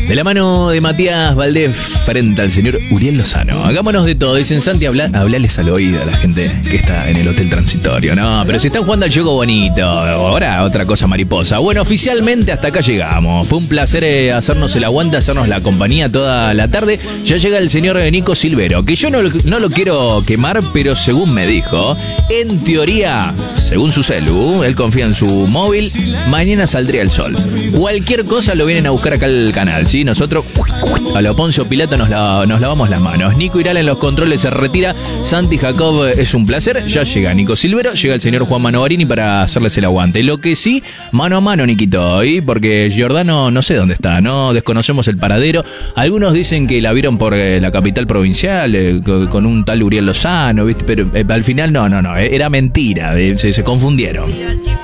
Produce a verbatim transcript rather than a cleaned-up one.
De la mano de Matías Valdés frente al señor Uriel Lozano. Hagámonos de todo. Dicen, Santi, habla, hablales al oído a la gente que está en el hotel transitorio. No, pero si están jugando al juego bonito. Ahora otra cosa mariposa. Bueno, oficialmente hasta acá llegamos. Fue un placer eh, hacernos el aguante, hacernos la compañía toda la tarde. Ya llega el señor Nico Silvero, que yo no, no lo quiero quemar, pero según me dijo, en teoría, según su celu, él confía en su móvil, mañana saldría el sol. Cualquier cosa lo vienen a buscar acá al canal, ¿sí? Nosotros a lo Poncio Pilato nos, la, nos lavamos las manos. Nico Iral en los controles se retira. Santi Jacob, es un placer. Ya llega Nico Silvero, llega el señor Juan Manovarini para hacerles el aguante. Lo que sí, mano a mano, Niquito, ¿y? Porque Giordano no sé dónde está, no desconocemos el paradero. Algunos dicen que la vieron por eh, la capital provincial, eh, con un tal Uriel Lozano, ¿viste? Pero eh, al final no, no, no, era mentira, eh, se, se confundieron.